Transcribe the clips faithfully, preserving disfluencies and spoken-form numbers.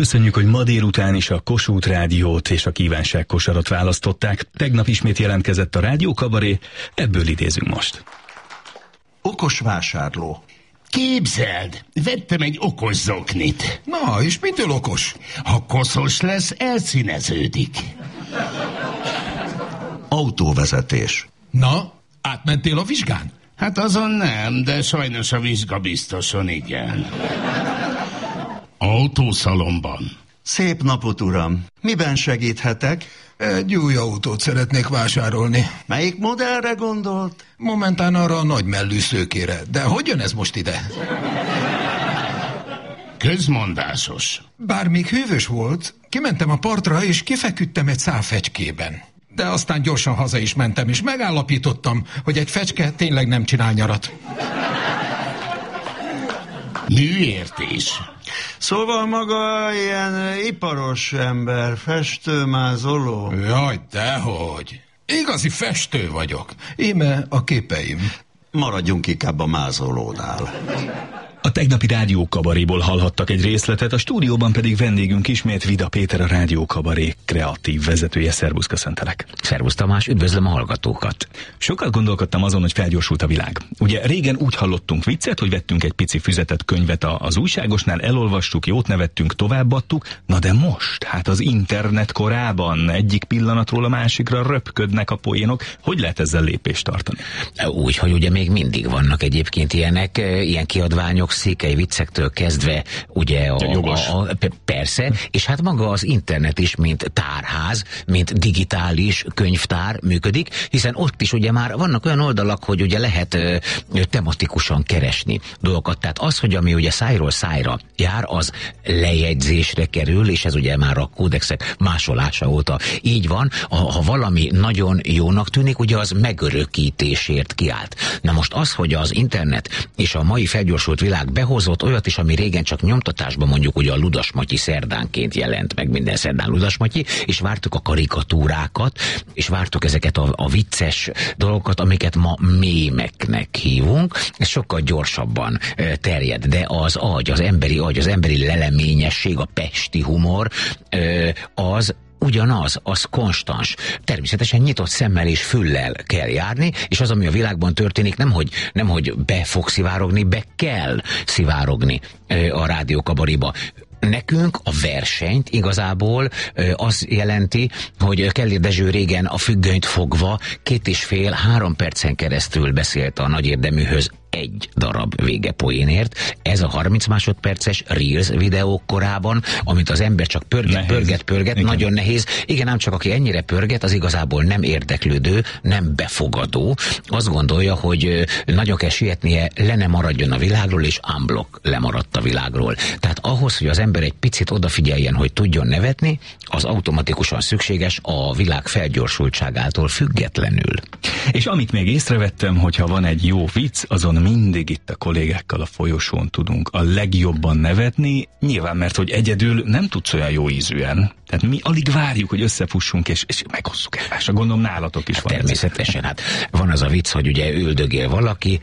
Köszönjük, hogy ma délután is a Kossuth Rádiót és a Kívánságkosarat választották. Tegnap ismét jelentkezett a Rádió Kabaré, ebből idézünk most. Okos vásárló. Képzeld, vettem egy okos zoknit. Na, és mitől okos? Ha koszos lesz, elszíneződik. Autóvezetés. Na, átmentél a vizsgán? Hát azon nem, de sajnos a vizsga biztoson igen. Autószalomban. Szép napot, uram. Miben segíthetek? Egy új autót szeretnék vásárolni. Melyik modellre gondolt? Momentán arra a nagy mellű szőkére. De hogy jön ez most ide? Közmondásos. Bár még hűvös volt, kimentem a partra és kifeküdtem egy szál fecskében. De aztán gyorsan haza is mentem, és megállapítottam, hogy egy fecske tényleg nem csinál nyarat. Műértés. Szóval maga ilyen iparos ember, festőmázoló? Jaj, dehogy. Igazi festő vagyok. Íme a képeim. Maradjunk inkább a mázolónál. A tegnapi Rádió Kabaréból hallhattak egy részletet, a stúdióban pedig vendégünk ismét Vida Péter, a Rádió Kabaré kreatív vezetője. Szervusz, köszöntelek. Szervusz Tamás, üdvözlöm a hallgatókat. Sokat gondolkodtam azon, hogy felgyorsult a világ. Ugye régen úgy hallottunk viccet, hogy vettünk egy pici füzetet, könyvet az újságosnál, elolvastuk, jót nevettünk, továbbadtuk. Na de most, hát az internet korában egyik pillanatról a másikra röpködnek a poénok. Hogy lehet ezzel lépést tartani? Úgy, hogy ugye még mindig vannak egyébként ilyenek, ilyen kiadványok, székely viccektől kezdve, ugye a, a, a, persze, és hát maga az internet is, mint tárház, mint digitális könyvtár működik, hiszen ott is ugye már vannak olyan oldalak, hogy ugye lehet ö, tematikusan keresni dolgokat. Tehát az, hogy ami ugye szájról szájra jár, az lejegyzésre kerül, és ez ugye már a kódexek másolása óta így van. Ha, ha valami nagyon jónak tűnik, ugye az megörökítésért kiállt. Na most az, hogy az internet és a mai felgyorsult világ behozott olyat is, ami régen csak nyomtatásban, mondjuk ugye a Ludas Matyi szerdánként jelent meg, minden szerdán Ludas Matyi, és vártuk a karikatúrákat, és vártuk ezeket a, a vicces dolgokat, amiket ma mémeknek hívunk. Ez sokkal gyorsabban e, terjed, de az agy, az emberi agy, az emberi leleményesség, a pesti humor, e, az ugyanaz, az konstans. Természetesen nyitott szemmel és füllel kell járni, és az, ami a világban történik, nemhogy, nemhogy be fog szivárogni, be kell szivárogni a Rádió Kabaréba. Nekünk a versenyt igazából ö, az jelenti, hogy Kellér Dezső régen a függönyt fogva két és fél, három percen keresztül beszélt a nagy érdeműhöz egy darab végepoénért. Ez a harminc másodperces Reels videók korában, amit az ember csak pörget, nehéz. pörget, pörget, igen. Nagyon nehéz. Igen, ám csak aki ennyire pörget, az igazából nem érdeklődő, nem befogadó. Azt gondolja, hogy nagyon kell sietnie, le ne maradjon a világról, és unblock lemaradt a világról. Tehát ahhoz, hogy az ember egy picit odafigyeljen, hogy tudjon nevetni, az automatikusan szükséges a világ felgyorsultságától függetlenül. És amit még észrevettem, hogyha van egy jó vicc, azon mindig itt a kollégákkal a folyosón tudunk a legjobban nevetni, nyilván, mert hogy egyedül nem tudsz olyan jó ízűen. Tehát mi alig várjuk, hogy összefussunk, és, és meghosszuk egymásra. Gondolom nálatok is hát van. Természetesen, hát van az a vicc, hogy ugye üldögél valaki,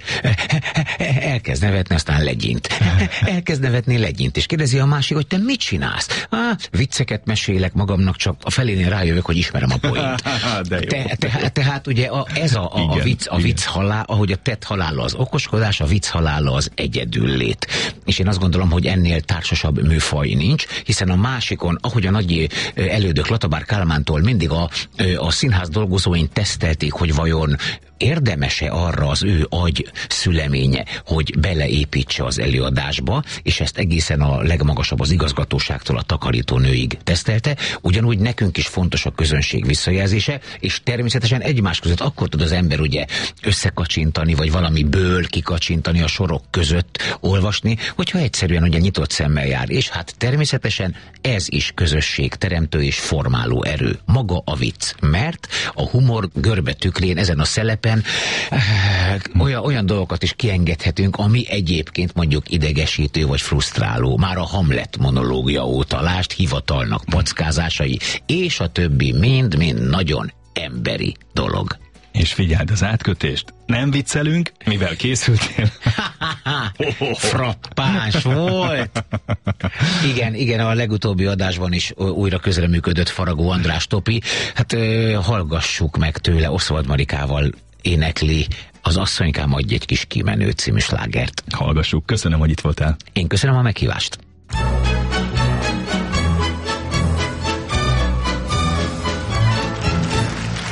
elkezd nevetni, aztán legyint. Elkezd nevetni, legyint, és kérdezi a másik, hogy te mit csinálsz? Á, vicceket mesélek magamnak, csak a felénél rájövök, hogy ismerem a poént. Te, te, tehát ugye a, ez a, a, igen, a vicc, a vicc halál, ahogy a tett halála az okoskodás, a vicc halála az egyedüllét. És én azt gondolom, hogy ennél társasabb műfaj nincs, hiszen a másikon, ahogy a nagy elődök Latabár Kálmántól mindig a, a színház dolgozóin tesztelték, hogy vajon érdemese arra az ő agy szüleménye, hogy beleépítse az előadásba, és ezt egészen a legmagasabb az igazgatóságtól a takarítónőig tesztelte, ugyanúgy nekünk is fontos a közönség visszajelzése, és természetesen egymás között akkor tud az ember ugye összekacsintani, vagy valamiből kikacsintani a sorok között olvasni, hogyha egyszerűen ugye nyitott szemmel jár, és hát természetesen ez is közösségteremtő és formáló erő, maga a vicc, mert a humor görbe tükrén ezen a szelepen olyan, olyan dolgokat is kiengedhetünk, ami egyébként mondjuk idegesítő vagy frusztráló. Már a Hamlet monológia óta lásd, hivatalnak packázásai, és a többi mind-mind nagyon emberi dolog. És figyeld az átkötést. Nem viccelünk, mivel készültél? Frappáns volt! Igen, igen, a legutóbbi adásban is újra közreműködött Faragó András Topi. Hát hallgassuk meg tőle, Oswald Marikával énekli Az asszonykám adj egy kis kimenő című slágert. Hallgassuk, köszönöm, hogy itt voltál. Én köszönöm a meghívást.